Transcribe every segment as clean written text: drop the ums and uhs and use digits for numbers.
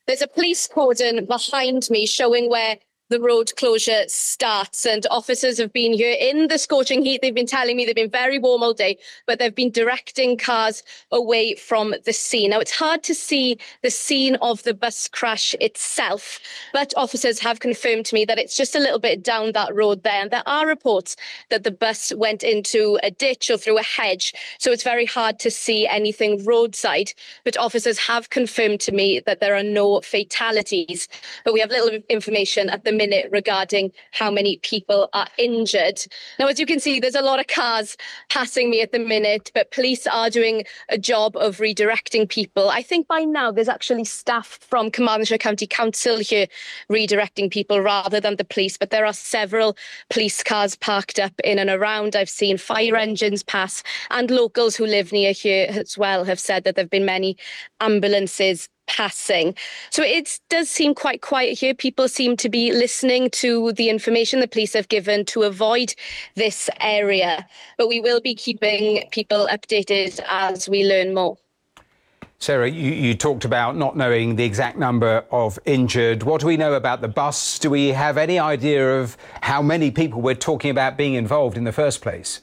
There's a police cordon behind me showing where the road closure starts, and officers have been here in the scorching heat. They've been telling me they've been very warm all day, but they've been directing cars away from the scene. Now, it's hard to see the scene of the bus crash itself, but officers have confirmed to me that it's just a little bit down that road there. And there are reports that the bus went into a ditch or through a hedge, so it's very hard to see anything roadside. But officers have confirmed to me that there are no fatalities. But we have little information at the minute regarding how many people are injured. Now, as you can see, there's a lot of cars passing me at the minute, but police are doing a job of redirecting people. I think by now there's actually staff from Carmarthenshire County Council here redirecting people rather than the police, but there are several police cars parked up in and around. I've seen fire engines pass, and locals who live near here as well have said that there have been many ambulances passing. So it does seem quite quiet here. People seem to be listening to the information the police have given to avoid this area. But we will be keeping people updated as we learn more. Sarah, you talked about not knowing the exact number of injured. What do we know about the bus? Do we have any idea of how many people we're talking about being involved in the first place?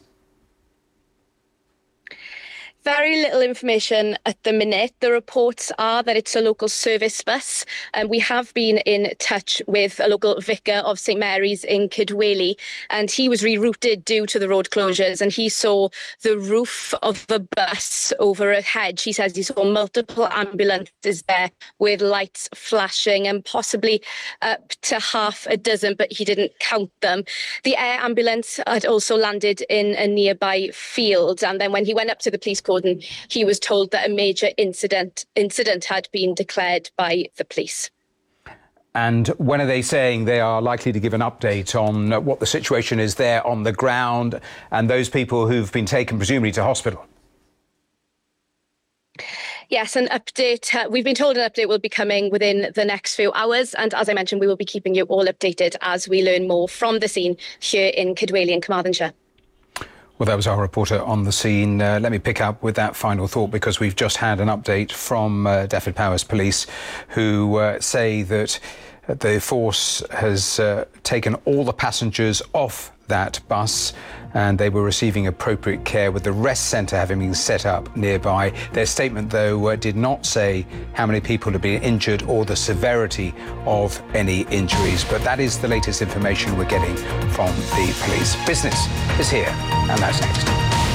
Very little information at the minute. The reports are that it's a local service bus, and we have been in touch with a local vicar of St Mary's in Kidwelly, and he was rerouted due to the road closures, and he saw the roof of a bus over a hedge. He says he saw multiple ambulances there with lights flashing, and possibly up to half a dozen, but he didn't count them. The air ambulance had also landed in a nearby field, and then when he went up to the police cordon, he was told that a major incident had been declared by the police. And when are they saying they are likely to give an update on what the situation is there on the ground and those people who've been taken presumably to hospital? Yes, an update. We've been told an update will be coming within the next few hours. And as I mentioned, we will be keeping you all updated as we learn more from the scene here in Kidwelly and Carmarthenshire. Well, that was our reporter on the scene. Let me pick up with that final thought, because we've just had an update from Defford Powers Police, who say that the force has taken all the passengers off that bus, and they were receiving appropriate care with the rest centre having been set up nearby. Their statement, though, did not say how many people had been injured or the severity of any injuries. But that is the latest information we're getting from the police. Business is here, and that's next.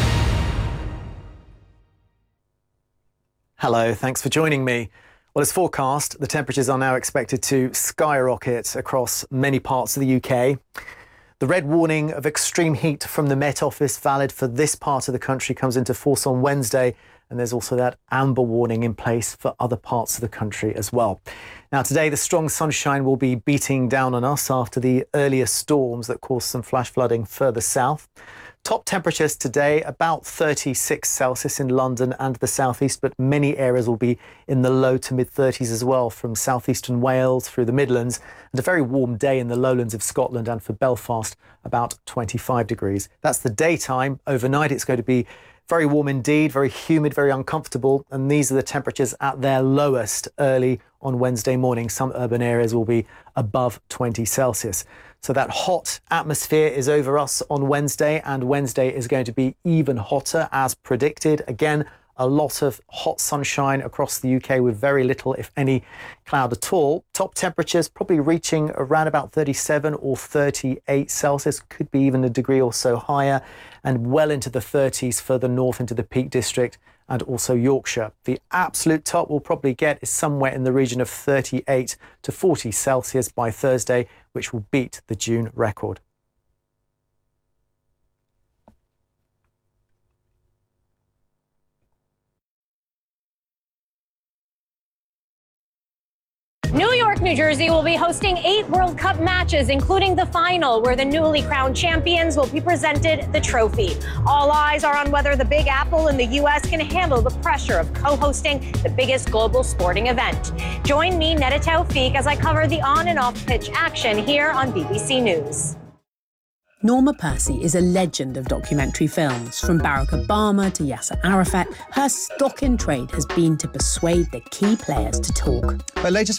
Hello, thanks for joining me. Well, as forecast, the temperatures are now expected to skyrocket across many parts of the UK. The red warning of extreme heat from the Met Office, valid for this part of the country, comes into force on Wednesday, and there's also that amber warning in place for other parts of the country as well. Now, today, the strong sunshine will be beating down on us after the earlier storms that caused some flash flooding further south. Top temperatures today, about 36 Celsius in London and the southeast, but many areas will be in the low to mid-30s as well, from southeastern Wales through the Midlands, and a very warm day in the lowlands of Scotland, and for Belfast, about 25 degrees. That's the daytime. Overnight, it's going to be very warm indeed, very humid, very uncomfortable, and these are the temperatures at their lowest early on Wednesday morning. Some urban areas will be above 20 Celsius. So that hot atmosphere is over us on Wednesday, and Wednesday is going to be even hotter as predicted. Again, a lot of hot sunshine across the UK with very little, if any, cloud at all. Top temperatures probably reaching around about 37 or 38 Celsius, could be even a degree or so higher, and well into the 30s further north into the Peak District and also Yorkshire. The absolute top we'll probably get is somewhere in the region of 38 to 40 Celsius by Thursday, which will beat the June record. New York, New Jersey will be hosting 8 World Cup matches, including the final, where the newly crowned champions will be presented the trophy. All eyes are on whether the Big Apple in the U.S. can handle the pressure of co-hosting the biggest global sporting event. Join me, Neda Tawfiq, as I cover the on and off pitch action here on BBC News. Norma Percy is a legend of documentary films. From Barack Obama to Yasser Arafat, her stock in trade has been to persuade the key players to talk. Her latest